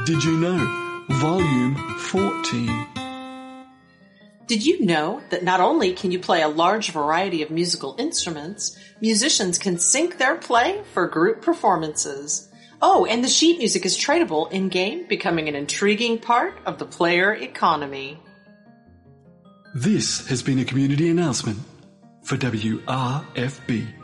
Did you know? Volume 14. Did you know that not only can you play a large variety of musical instruments, musicians can sync their play for group performances? Oh, and the sheet music is tradable in-game, becoming an intriguing part of the player economy. This has been a community announcement for WRFB.